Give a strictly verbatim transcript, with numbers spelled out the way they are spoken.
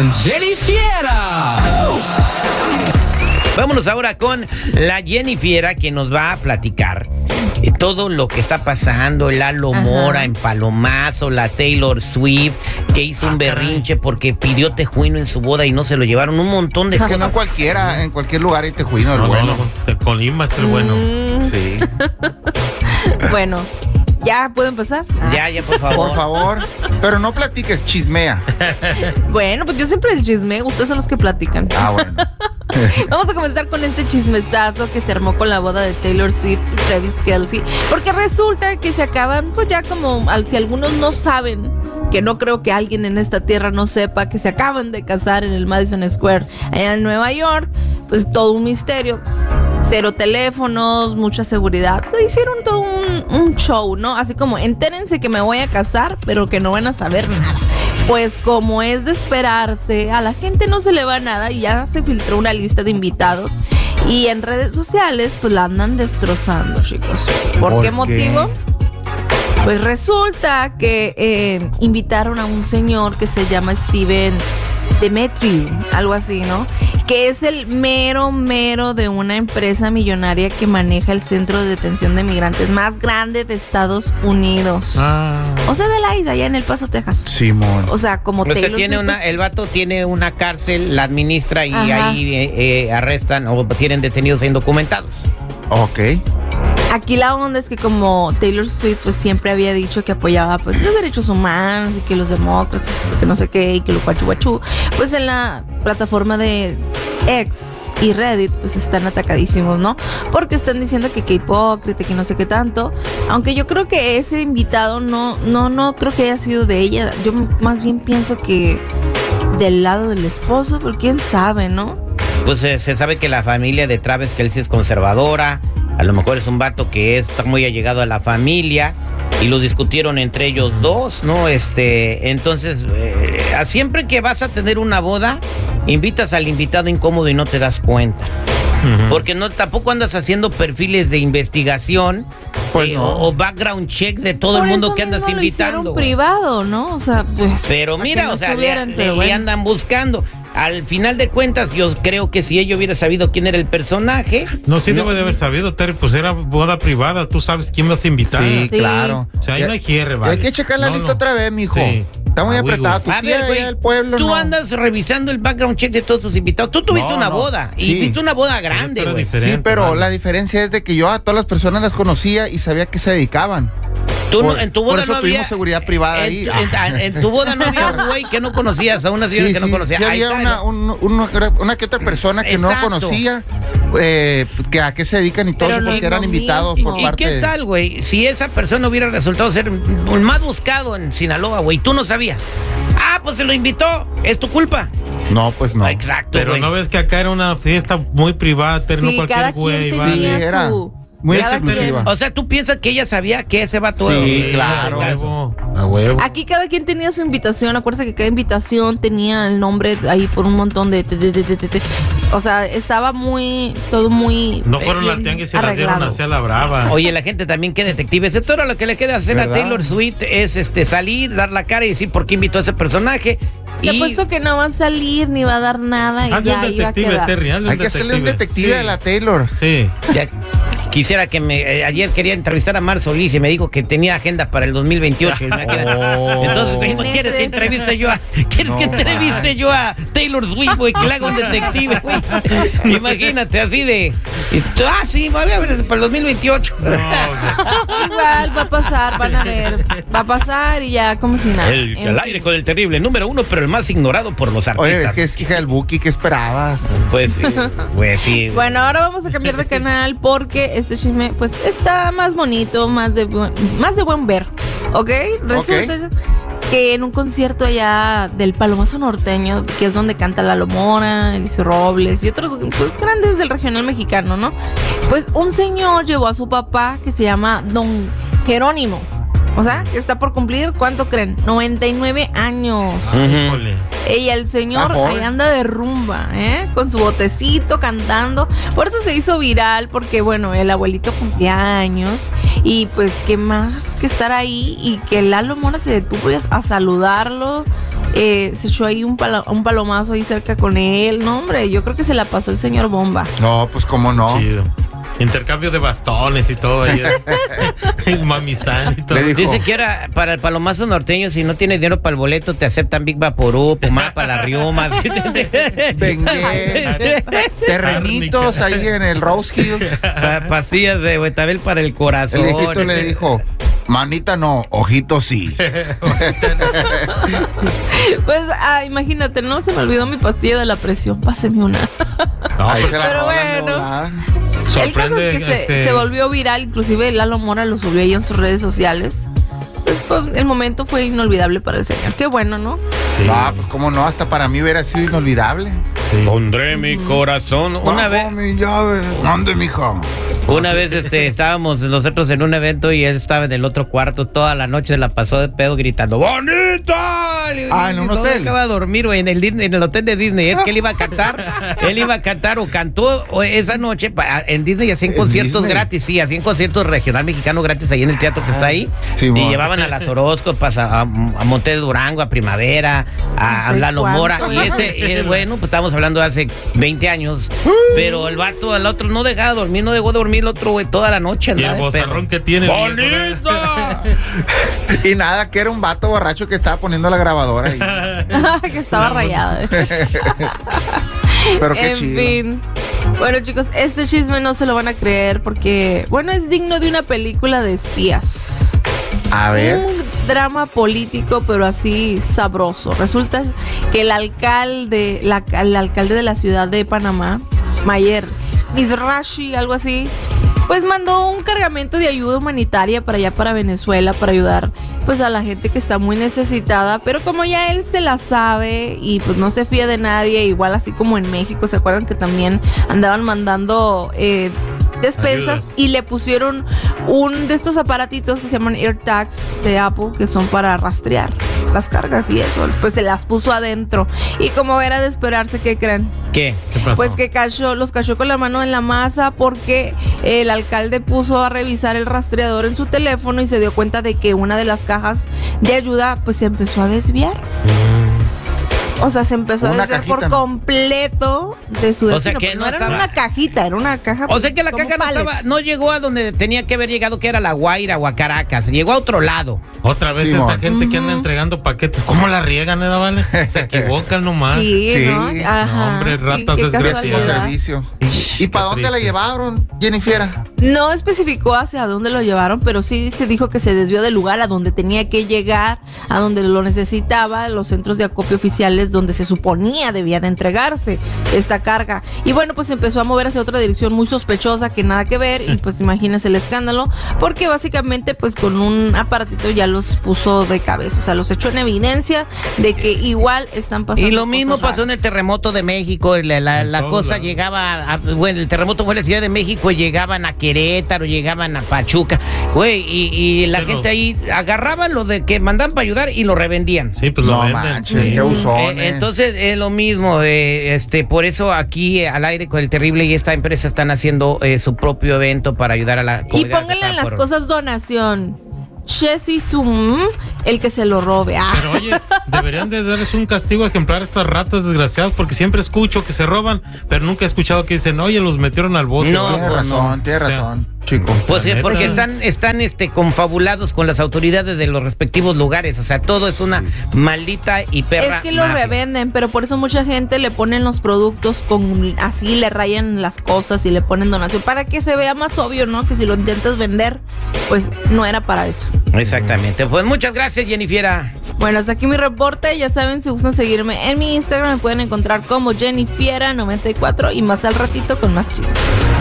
con Jenny Fiera. Vámonos ahora con la Jenny Fiera, que nos va a platicar eh, todo lo que está pasando, el Lalo Ajá. Mora en Palomazo, la Taylor Swift, que hizo un berrinche porque pidió tejuino en su boda y no se lo llevaron, un montón de Es que no en cosas. cualquiera, en cualquier lugar hay tejuino, el No, bueno. no, pues, el Colima es el bueno. Mm, Sí. bueno, ¿ya puedo empezar? Ya, ya, por favor. Por favor. Pero no platiques, chismea. Bueno, pues yo siempre el chisme, ustedes son los que platican. Ah, bueno. Vamos a comenzar con este chismesazo que se armó con la boda de Taylor Swift y Travis Kelce, porque resulta que se acaban, pues ya como, al- si algunos no saben, que no creo que alguien en esta tierra no sepa, que se acaban de casar en el Madison Square, allá en Nueva York, pues todo un misterio. Cero teléfonos, mucha seguridad. Hicieron todo un, un show, ¿no? Así como, entérense que me voy a casar, pero que no van a saber nada. Pues como es de esperarse, a la gente no se le va nada y ya se filtró una lista de invitados. Y en redes sociales, pues la andan destrozando, chicos. ¿Por, ¿Por qué qué? motivo? Pues resulta que eh, invitaron a un señor que se llama Steven Demetriou, algo así, ¿no? Que es el mero, mero de una empresa millonaria que maneja el centro de detención de migrantes más grande de Estados Unidos. Ah, O sea, de la isla, allá en El Paso, Texas. Simón. O sea, como O sea, Taylor tiene Swift una, es- el vato tiene una cárcel, la administra y Ajá. ahí eh, eh, arrestan o tienen detenidos e indocumentados. Ok. Aquí la onda es que como Taylor Swift pues siempre había dicho que apoyaba pues los derechos humanos y que los demócratas, que no sé qué, y que lo guachu guachu, pues en la plataforma de X y Reddit pues están atacadísimos, ¿no? Porque están diciendo que qué hipócrita, que no sé qué tanto, aunque yo creo que ese invitado no, no, no creo que haya sido de ella, yo más bien pienso que del lado del esposo, pero quién sabe, ¿no? Pues eh, se sabe que la familia de Travis Kelce es conservadora. A lo mejor es un vato que está muy allegado a la familia y lo discutieron entre ellos dos, ¿no? Este, entonces, eh, siempre que vas a tener una boda, invitas al invitado incómodo y no te das cuenta. ujú. Porque no tampoco andas haciendo perfiles de investigación Pues eh, no. o, o background check de todo Por el mundo eso que andas mismo lo hicieron invitando. güey. privado, ¿no? O sea, pues Pero para que mira, no o sea, le, estuvieran, le- pero le bueno. andan buscando. Al final de cuentas, yo creo que si ella hubiera sabido quién era el personaje, No, sí debe de haber sabido, Terry, pues era boda privada, tú sabes quién vas a invitar. Sí, Sí. claro. O sea, ahí Ya- no hay cierre, y vale. Hay que checar la No, lista no. otra vez, mijo. Sí. Está muy Ah, apretada. güey, Tu a tía ver, allá güey, del pueblo, tú no. andas revisando el background check de todos tus invitados. Tú tuviste No, una no. boda y Sí. viste una boda grande, Pero güey. diferente, Sí, pero vale. la diferencia es de que yo a todas las personas las conocía y sabía que se dedicaban. Tú no- Por- en tu por boda eso no había tuvimos seguridad privada en, ahí. En, en tu boda no había un güey que no conocías, a una señora Sí, que no sí, conocías. sí Ahí había está, una, ¿no? un- una, una que otra persona que no Exacto. conocía, eh, que a qué se dedican y todo, Pero no porque es eran lo invitados mismo. por ¿Y parte qué de- tal, güey? Si esa persona hubiera resultado ser el más buscado en Sinaloa, güey, tú no sabías. Ah, pues se lo invitó, es tu culpa. No, pues no. Exacto, Pero güey. no ves que acá era una fiesta muy privada, Terry, no Sí, cualquier cada güey, quien vale. tenía Sí, era su... muy cada exclusiva. O sea, ¿tú piensas que ella sabía que ese vato Sí, era- claro. A huevo, a huevo. Aquí cada quien tenía su invitación. Acuérdense que cada invitación tenía el nombre ahí por un montón de... te, te, te, te, te, te. O sea, estaba muy... Todo muy... No fueron bien al tianguis y se las dieron arreglado. hacia la brava. Oye, la gente también que detectives. Esto era lo que le queda hacer ¿Verdad? a Taylor Swift, es este salir, dar la cara y decir por qué invitó a ese personaje. Te Y apuesto que no va a salir ni va a dar nada y Hazle ya un iba a detective, quedar. Terry, hazle un Hay que hacerle un detective Sí. a la Taylor. Sí. ya quisiera que me... eh, ayer quería entrevistar a Mar Solís y me dijo que tenía agenda para el dos mil veintiocho. Imagínate. Oh. Entonces, güey, ¿Quién ¿quieres es que ese? entreviste yo a... ¿Quieres No, que entreviste yo a Taylor Swift, güey? Que le haga un detective, güey. Imagínate, así de... Ah, sí, va a ver para el dos mil veintiocho. No, güey. Igual va a pasar, van a ver. Va a pasar y ya como si nada. El, En el fin. aire con el terrible, número uno, pero el más ignorado por los Oye, artistas. que es hija del Buki, ¿qué esperabas? Pues, sí, pues sí. Bueno, ahora vamos a cambiar de canal porque este chisme pues está más bonito, más de buen, más de buen ver, ¿ok? Resulta que en un concierto allá del Palomazo Norteño, que es donde canta Lalo Mora, Eliseo Robles y otros pues, grandes del regional mexicano, ¿no? Pues un señor llevó a su papá que se llama Don Jerónimo. O sea, que está por cumplir, ¿cuánto creen? noventa y nueve años. Híjole. Y el señor Está joven. ahí anda de rumba, ¿eh? Con su botecito cantando. Por eso se hizo viral, porque bueno, el abuelito cumplía años. Y pues, ¿qué más que estar ahí? Y que Lalo Mora se detuvo a, a saludarlo. eh, se echó ahí un, palo, un palomazo ahí cerca con él. No, hombre, yo creo que se la pasó el señor bomba. No, pues cómo no. Chido. Intercambio de bastones y todo ahí. Mamizán y todo. Le dijo- Dice que ahora para el palomazo norteño, si no tienes dinero para el boleto, te aceptan Big Vaporú, pomada para la riuma. Bengué, terrenitos ahí en el Rose Hills. Pa- pastillas de betabel para el corazón. El viejito le dijo, manita no, ojito sí. Pues, ah, imagínate, no se me olvidó mi pastilla de la presión. Páseme una. No, Ahí pues, se la pero rolan de bueno. volada. El caso sorprende es que se, este, se volvió viral, inclusive Lalo Mora lo subió ahí en sus redes sociales. Pues, pues, el momento fue inolvidable para el señor. Qué bueno, ¿no? sí, No, pues cómo no, hasta para mí hubiera sido inolvidable. sí. Pondré mi corazón. Una Bajo vez, mi llave. ¿Dónde, mija? una vez este, estábamos nosotros en un evento y él estaba en el otro cuarto toda la noche, se la pasó de pedo gritando ¡Bonita! Ah, ¿en un No hotel? acaba de dormir, güey, en el Disney, en el hotel de Disney. Es que él iba a cantar, él iba a cantar o cantó o esa noche pa- en Disney y hacían ¿En conciertos Disney? gratis, sí, hacían conciertos regional mexicano gratis ahí en el teatro que está ahí. Sí, y bueno. llevaban a las horóscopas, a, a, a Monte de Durango, a Primavera, a, a No sé Lalo cuánto, Mora. Y ¿no? ese, eh, bueno, pues estamos hablando de hace veinte años. Pero el vato, al otro no dejaba dormir, no dejó dormir el otro, güey, toda la noche. Y andaba el de bozarrón pedo. que tiene. ¡Bonita! Y nada, que era un vato borracho que estaba poniendo la grabadora ahí. Que estaba La rayada. Pero qué En chido. fin. Bueno, chicos, este chisme no se lo van a creer porque, bueno, es digno de una película de espías. A ver. Un drama político, pero así sabroso. Resulta que el alcalde, la- el alcalde de la ciudad de Panamá, Mayer Mizrachi, algo así, pues mandó un cargamento de ayuda humanitaria para allá, para Venezuela, para ayudar pues a la gente que está muy necesitada, pero como ya él se la sabe y pues no se fía de nadie, igual así como en México, ¿se acuerdan que también andaban mandando eh, despensas? Ayudas. Y le pusieron un de estos aparatitos que se llaman AirTags de Apple, que son para rastrear las cargas y eso, pues se las puso adentro. Y como era de esperarse, ¿qué creen? ¿Qué? ¿Qué pasó? Pues que cachó, los cachó con la mano en la masa porque el alcalde puso a revisar el rastreador en su teléfono y se dio cuenta de que una de las cajas de ayuda pues se empezó a desviar. O sea, se empezó a Una desviar cajita, por ¿no? completo de su O destino. sea, que Pero no no era estaba- una cajita, era una caja. O sea que la como caja no, pallets. estaba, no llegó a donde tenía que haber llegado, que era La Guaira o a Caracas. Llegó a otro lado. Otra vez Simón. esta gente que anda Ujú. entregando paquetes, ¿cómo la riegan, eh, vale? Se equivocan nomás. Sí, Sí. ¿no? Ajá. No, hombre, sí, ratas qué desgraciadas. Pésimo casualidad. servicio. Qué ¿Y para dónde la triste. llevaron, Jennifer? No especificó hacia dónde lo llevaron, pero sí se dijo que se desvió del lugar a donde tenía que llegar, a donde lo necesitaba, los centros de acopio oficiales donde se suponía debía de entregarse esta carga. Y bueno, pues empezó a mover hacia otra dirección muy sospechosa que nada que ver y pues imagínense el escándalo, porque básicamente pues con un aparatito ya los puso de cabeza, o sea, los echó en evidencia de que igual están pasando Y lo mismo cosas pasó en el raras. terremoto de México. La, la, En la todos cosa lados. llegaba, a, bueno, el terremoto fue en la Ciudad de México y llegaban a Querétaro, llegaban a Pachuca. Güey, y, y la Pero- gente ahí agarraba lo de que mandaban para ayudar y lo revendían. Sí, pues lo No venden. manches, Sí. qué usones. Eh, entonces es lo mismo, eh, este, por eso aquí eh, al aire con el terrible y esta empresa están haciendo eh, su propio evento para ayudar a la Y comunidad. pónganle en afectada las por- cosas donación. Chessy Sum, el que se lo robe. Ah. Pero oye, deberían de darles un castigo ejemplar a estas ratas desgraciadas, porque siempre escucho que se roban, pero nunca he escuchado que dicen, oye, los metieron al bote. No, Tienes pues, razón, tienes O sea, razón, chico. Pues sí, La neta. porque están, están este, confabulados con las autoridades de los respectivos lugares. O sea, todo es una maldita y perra. Es que lo mafia. revenden, pero por eso mucha gente le ponen los productos con así, le rayan las cosas y le ponen donación para que se vea más obvio, ¿no? Que si lo intentas vender, pues no era para eso. Exactamente. Pues muchas gracias, Jennifiera. Bueno, hasta aquí mi reporte. Ya saben, si gustan seguirme en mi Instagram, me pueden encontrar como Jennifiera noventa y cuatro y más al ratito con más chismes.